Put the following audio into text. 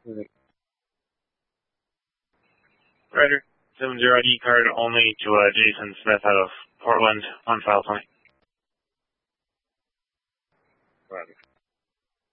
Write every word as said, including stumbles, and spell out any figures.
Ryder, seven zero I D card only to uh, Jason Smith out of Portland on file twenty.